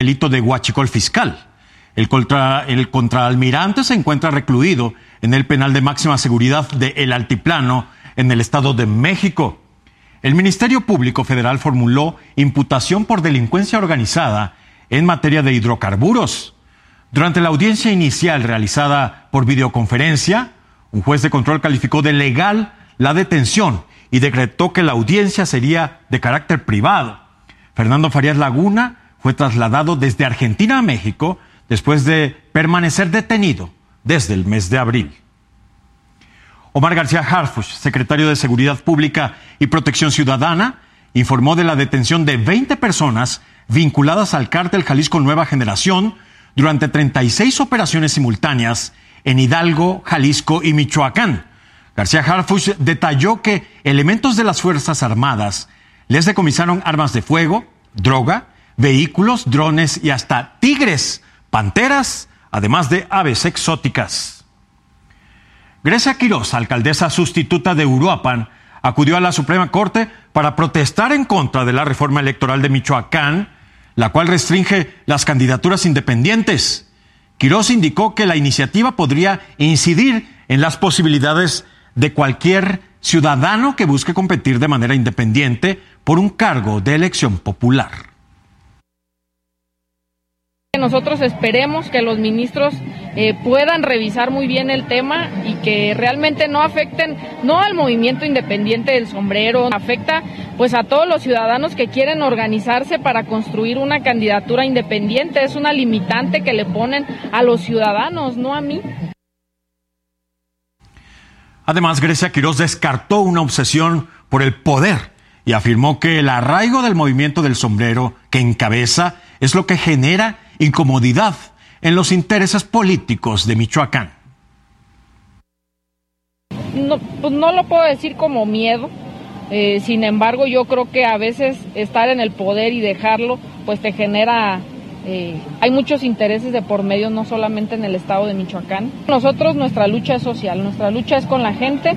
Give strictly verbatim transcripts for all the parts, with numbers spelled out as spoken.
delito de huachicol fiscal. El, contra, el contraalmirante se encuentra recluido en el penal de máxima seguridad de El Altiplano, en el Estado de México. El Ministerio Público Federal formuló imputación por delincuencia organizada en materia de hidrocarburos. Durante la audiencia inicial realizada por videoconferencia, un juez de control calificó de legal la detención y decretó que la audiencia sería de carácter privado. Fernando Farías Laguna fue trasladado desde Argentina a México después de permanecer detenido desde el mes de abril. Omar García Harfuch, secretario de Seguridad Pública y Protección Ciudadana, informó de la detención de veinte personas vinculadas al cártel Jalisco Nueva Generación durante treinta y seis operaciones simultáneas en Hidalgo, Jalisco y Michoacán. García Harfuch detalló que elementos de las Fuerzas Armadas les decomisaron armas de fuego, droga, vehículos, drones y hasta tigres, panteras, además de aves exóticas. Grecia Quiroz, alcaldesa sustituta de Uruapan, acudió a la Suprema Corte para protestar en contra de la reforma electoral de Michoacán, la cual restringe las candidaturas independientes. Quiroz indicó que la iniciativa podría incidir en las posibilidades de cualquier ciudadano que busque competir de manera independiente por un cargo de elección popular. Nosotros esperemos que los ministros eh, puedan revisar muy bien el tema y que realmente no afecten, no al movimiento independiente del sombrero, afecta pues a todos los ciudadanos que quieren organizarse para construir una candidatura independiente. Es una limitante que le ponen a los ciudadanos, no a mí. Además, Grecia Quiroz descartó una obsesión por el poder y afirmó que el arraigo del movimiento del sombrero que encabeza es lo que genera incomodidad en los intereses políticos de Michoacán. No, pues no lo puedo decir como miedo, eh, sin embargo yo creo que a veces estar en el poder y dejarlo pues te genera, eh, hay muchos intereses de por medio, no solamente en el estado de Michoacán. Nosotros, nuestra lucha es social, nuestra lucha es con la gente.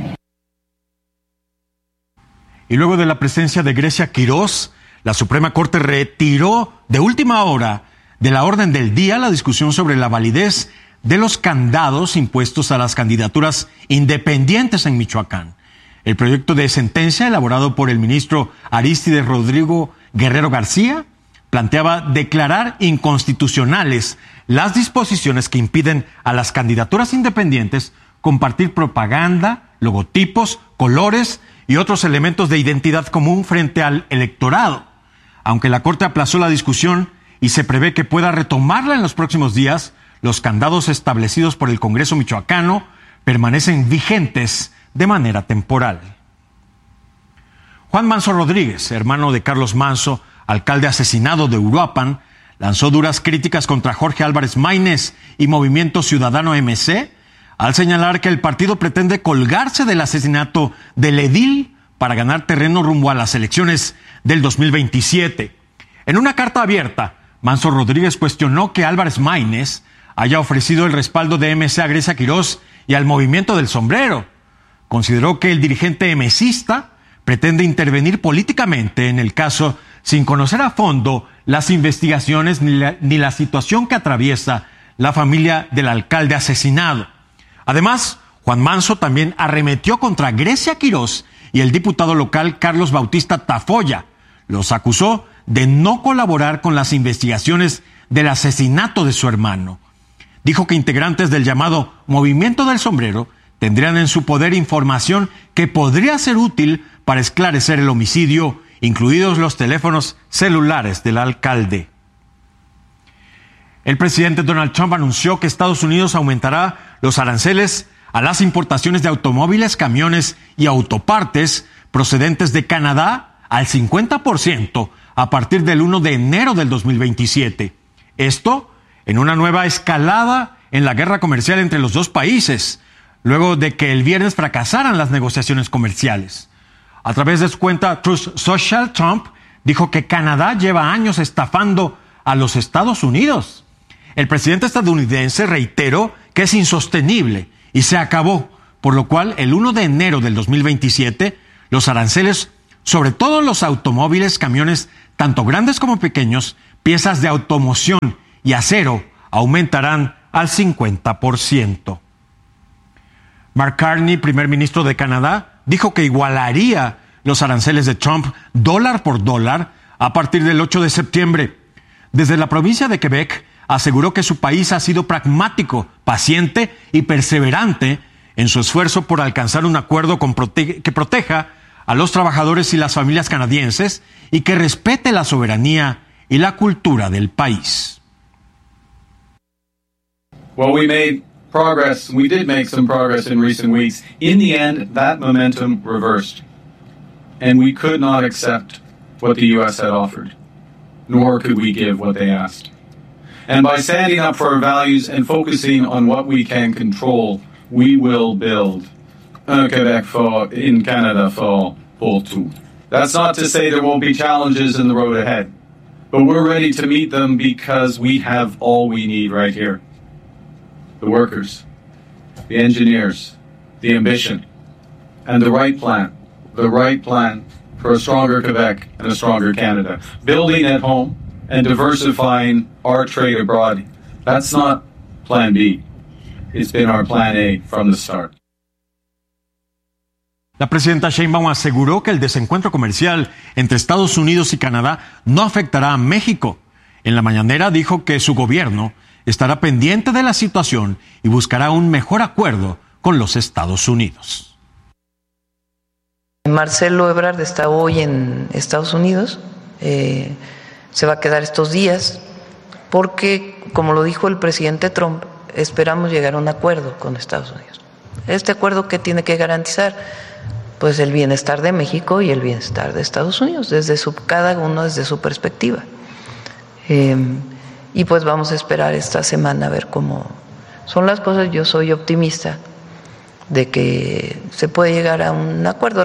Y luego de la presencia de Grecia Quiroz, la Suprema Corte retiró de última hora de la orden del día la discusión sobre la validez de los candados impuestos a las candidaturas independientes en Michoacán. El proyecto de sentencia elaborado por el ministro Arístides Rodrigo Guerrero García planteaba declarar inconstitucionales las disposiciones que impiden a las candidaturas independientes compartir propaganda, logotipos, colores y otros elementos de identidad común frente al electorado. Aunque la Corte aplazó la discusión y se prevé que pueda retomarla en los próximos días, los candados establecidos por el Congreso michoacano permanecen vigentes de manera temporal. Juan Manso Rodríguez, hermano de Carlos Manso, alcalde asesinado de Uruapan, lanzó duras críticas contra Jorge Álvarez Maínez y Movimiento Ciudadano M C al señalar que el partido pretende colgarse del asesinato del edil para ganar terreno rumbo a las elecciones del dos mil veintisiete. En una carta abierta, Manso Rodríguez cuestionó que Álvarez Maínez haya ofrecido el respaldo de M C a Grecia Quiroz y al Movimiento del Sombrero. Consideró que el dirigente emecista pretende intervenir políticamente en el caso sin conocer a fondo las investigaciones ni la, ni la situación que atraviesa la familia del alcalde asesinado. Además, Juan Manso también arremetió contra Grecia Quiroz y el diputado local Carlos Bautista Tafoya. Los acusó de no colaborar con las investigaciones del asesinato de su hermano. Dijo que integrantes del llamado Movimiento del Sombrero tendrían en su poder información que podría ser útil para esclarecer el homicidio, incluidos los teléfonos celulares del alcalde. El presidente Donald Trump anunció que Estados Unidos aumentará los aranceles a las importaciones de automóviles, camiones y autopartes procedentes de Canadá al cincuenta por ciento a partir del primero de enero del dos mil veintisiete. Esto en una nueva escalada en la guerra comercial entre los dos países, luego de que el viernes fracasaran las negociaciones comerciales. A través de su cuenta Truth Social, Trump dijo que Canadá lleva años estafando a los Estados Unidos. El presidente estadounidense reiteró que es insostenible y se acabó, por lo cual el primero de enero del dos mil veintisiete los aranceles sobre todos los automóviles, camiones, tanto grandes como pequeños, Piezas de automoción y acero aumentarán al cincuenta por ciento. Mark Carney, primer ministro de Canadá, dijo que igualaría los aranceles de Trump dólar por dólar a partir del ocho de septiembre. Desde la provincia de Quebec, aseguró que su país ha sido pragmático, paciente y perseverante en su esfuerzo por alcanzar un acuerdo con prote- que proteja a los trabajadores y las familias canadienses y que respete la soberanía y la cultura del país. Well, we made progress. We did make some progress in recent weeks. In the end, that momentum reversed. And we could not accept what the U S had offered, nor could we give what they asked. And by standing up for our values and focusing on what we can control, we will build un Quebec fort in Canada for pour tout. That's not to say there won't be challenges in the road ahead, but we're ready to meet them because we have all we need right here. The workers, the engineers, the ambition, and the right plan, the right plan for a stronger Quebec and a stronger Canada. Building at home and diversifying our trade abroad. That's not plan B. It's been our plan A from the start. La presidenta Sheinbaum aseguró que el desencuentro comercial entre Estados Unidos y Canadá no afectará a México. En la mañanera dijo que su gobierno estará pendiente de la situación y buscará un mejor acuerdo con los Estados Unidos. Marcelo Ebrard está hoy en Estados Unidos, eh, se va a quedar estos días porque, como lo dijo el presidente Trump, esperamos llegar a un acuerdo con Estados Unidos. Este acuerdo que tiene que garantizar pues el bienestar de México y el bienestar de Estados Unidos, desde su, cada uno desde su perspectiva. Eh, y pues vamos a esperar esta semana a ver cómo son las cosas. Yo soy optimista de que se puede llegar a un acuerdo.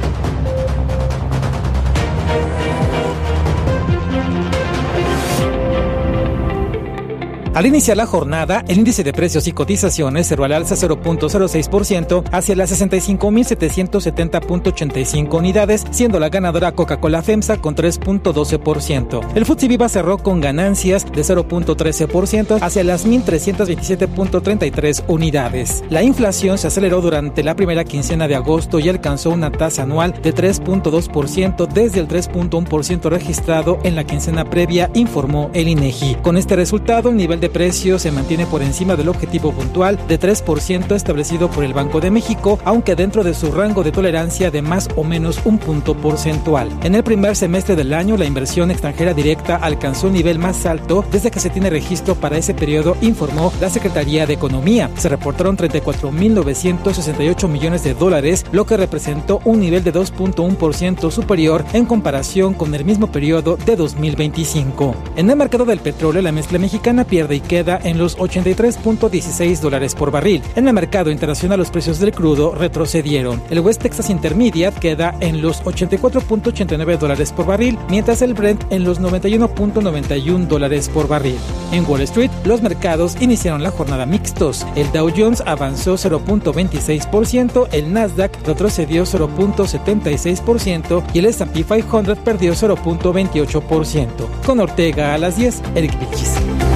Al iniciar la jornada, el índice de precios y cotizaciones cerró al alza cero punto cero seis por ciento hacia las sesenta y cinco mil setecientos setenta punto ochenta y cinco unidades, siendo la ganadora Coca-Cola FEMSA con tres punto doce por ciento. El F T S E Viva cerró con ganancias de cero punto trece por ciento hacia las mil trescientos veintisiete punto treinta y tres unidades. La inflación se aceleró durante la primera quincena de agosto y alcanzó una tasa anual de tres punto dos por ciento desde el tres punto uno por ciento registrado en la quincena previa, informó el INEGI. Con este resultado, el nivel de precios se mantiene por encima del objetivo puntual de tres por ciento establecido por el Banco de México, aunque dentro de su rango de tolerancia de más o menos un punto porcentual. En el primer semestre del año, la inversión extranjera directa alcanzó un nivel más alto desde que se tiene registro para ese periodo, informó la Secretaría de Economía. Se reportaron treinta y cuatro mil novecientos sesenta y ocho millones de dólares, lo que representó un nivel de dos punto uno por ciento superior en comparación con el mismo periodo de dos mil veinticinco. En el mercado del petróleo, la mezcla mexicana pierde y queda en los ochenta y tres punto dieciséis dólares por barril. En el mercado internacional, los precios del crudo retrocedieron. El West Texas Intermediate queda en los ochenta y cuatro punto ochenta y nueve dólares por barril, mientras el Brent en los noventa y uno punto noventa y uno dólares por barril. En Wall Street, los mercados iniciaron la jornada mixtos. El Dow Jones avanzó cero punto veintiséis por ciento, el Nasdaq retrocedió cero punto setenta y seis por ciento y el ese and pe quinientos perdió cero punto veintiocho por ciento. Con Ortega a las diez, Eric Vilchis.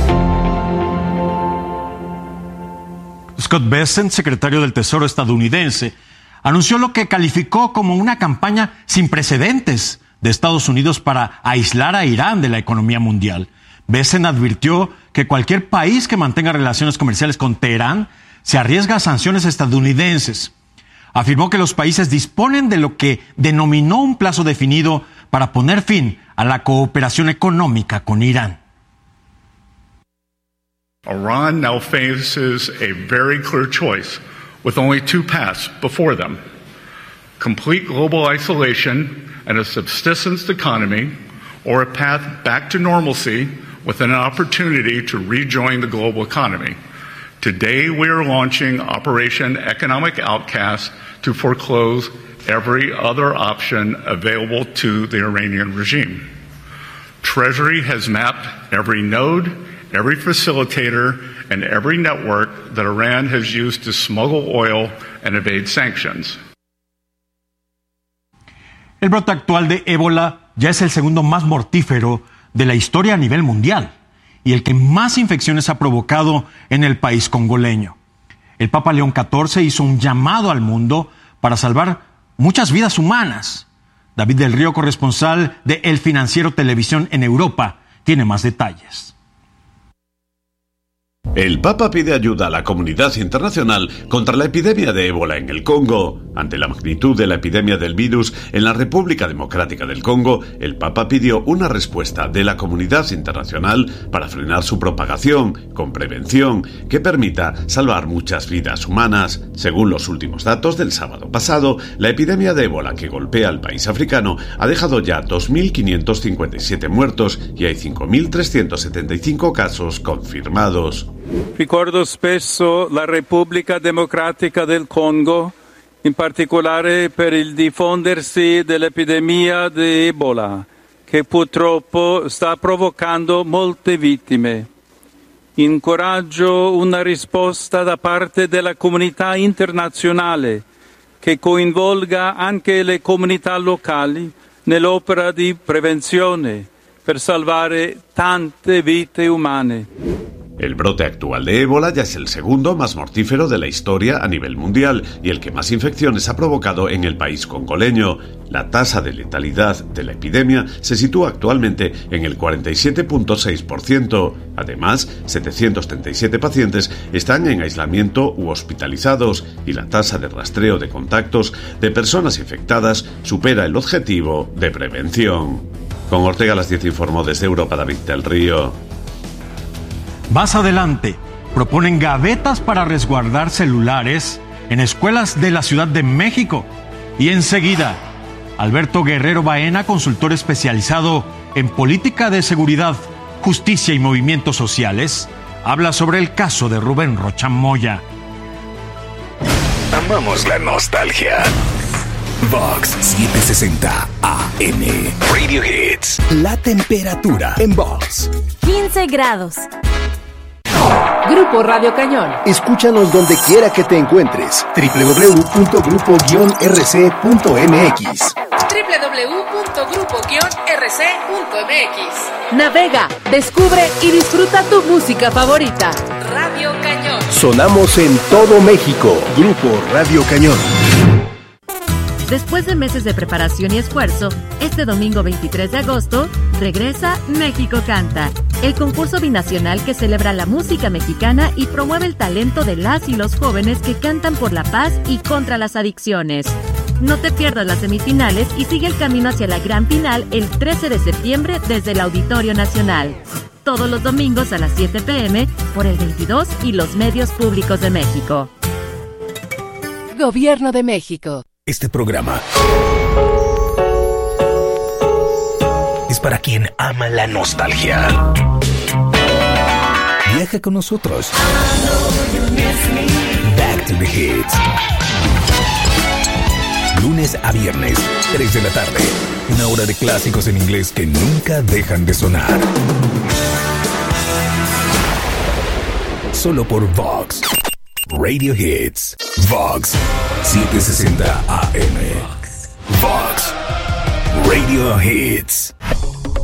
Scott Bessent, secretario del Tesoro estadounidense, anunció lo que calificó como una campaña sin precedentes de Estados Unidos para aislar a Irán de la economía mundial. Bessent advirtió que cualquier país que mantenga relaciones comerciales con Teherán se arriesga a sanciones estadounidenses. Afirmó que los países disponen de lo que denominó un plazo definido para poner fin a la cooperación económica con Irán. Iran now faces a very clear choice with only two paths before them: complete global isolation and a subsistence economy, or a path back to normalcy with an opportunity to rejoin the global economy. Today we are launching Operation Economic Outcast to foreclose every other option available to the Iranian regime. Treasury has mapped every node, every facilitator, and every network that Iran has used to smuggle oil and evade sanctions. El brote actual de ébola ya es el segundo más mortífero de la historia a nivel mundial y el que más infecciones ha provocado en el país congoleño. El Papa León catorce hizo un llamado al mundo para salvar muchas vidas humanas. David del Río, corresponsal de El Financiero Televisión en Europa, tiene más detalles. El Papa pide ayuda a la comunidad internacional contra la epidemia de ébola en el Congo. Ante la magnitud de la epidemia del virus en la República Democrática del Congo, el Papa pidió una respuesta de la comunidad internacional para frenar su propagación, con prevención, que permita salvar muchas vidas humanas. Según los últimos datos del sábado pasado, la epidemia de ébola que golpea al país africano ha dejado ya dos mil quinientos cincuenta y siete muertos y hay cinco mil trescientos setenta y cinco casos confirmados. Ricordo spesso la Repubblica Democratica del Congo, in particolare per il diffondersi dell'epidemia di Ebola, che purtroppo sta provocando molte vittime. Incoraggio una risposta da parte della comunità internazionale che coinvolga anche le comunità locali nell'opera di prevenzione per salvare tante vite umane. El brote actual de ébola ya es el segundo más mortífero de la historia a nivel mundial y el que más infecciones ha provocado en el país congoleño. La tasa de letalidad de la epidemia se sitúa actualmente en el cuarenta y siete punto seis por ciento. Además, setecientos treinta y siete pacientes están en aislamiento u hospitalizados y la tasa de rastreo de contactos de personas infectadas supera el objetivo de prevención. Con Ortega a las diez informó desde Europa David del Río. Más adelante, proponen gavetas para resguardar celulares en escuelas de la Ciudad de México. Y enseguida, Alberto Guerrero Baena, consultor especializado en política de seguridad, justicia y movimientos sociales, habla sobre el caso de Rubén Rocha Moya. Amamos la nostalgia. Vox setecientos sesenta A M. Radio Hits. La temperatura en Vox. quince grados. Grupo Radio Cañón. Escúchanos donde quiera que te encuentres. doble u doble u doble u punto grupo guion r c punto m x. doble u doble u doble u punto grupo guion r c punto m x. Navega, descubre y disfruta tu música favorita. Radio Cañón. Sonamos en todo México. Grupo Radio Cañón. Después de meses de preparación y esfuerzo, este domingo veintitrés de agosto, regresa México Canta, el concurso binacional que celebra la música mexicana y promueve el talento de las y los jóvenes que cantan por la paz y contra las adicciones. No te pierdas las semifinales y sigue el camino hacia la gran final el trece de septiembre desde el Auditorio Nacional. Todos los domingos a las siete pe eme por el veintidós y los medios públicos de México. Gobierno de México. Este programa es para quien ama la nostalgia. Viaja con nosotros. Back to the Hits. Lunes a viernes, tres de la tarde. Una hora de clásicos en inglés que nunca dejan de sonar. Solo por Vox. Radio Hits. Vox setecientos sesenta A M. Vox Radio Hits.